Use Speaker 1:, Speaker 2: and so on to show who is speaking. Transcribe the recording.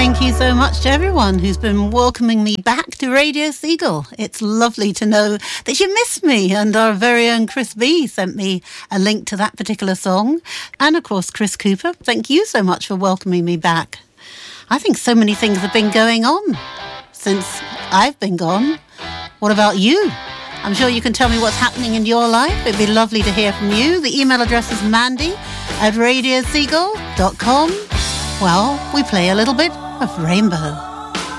Speaker 1: Thank you so much to everyone who's been welcoming me back to Radio Seagull. It's lovely to know that you missed me, and our very own Chris B sent me a link to that particular song. And of course, Chris Cooper, thank you so much for welcoming me back. I think so many things have been going on since I've been gone. What about you? I'm sure you can tell me what's happening in your life. It'd be lovely to hear from you. The email address is mandy@radioseagull.com. Well, we play a little bit of Rainbow.